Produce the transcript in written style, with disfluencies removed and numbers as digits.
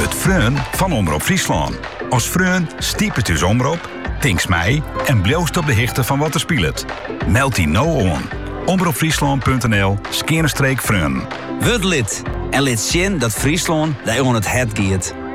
Het Freun van Omroep Friesland. Als Freun stiepet dus omroep, tinks mij en bloost op de hichte van wat er speelt. Meld die nou aan. omroepfriesland.nl/Freun. Word lid en laat zien dat Friesland daar aan het hart gaat.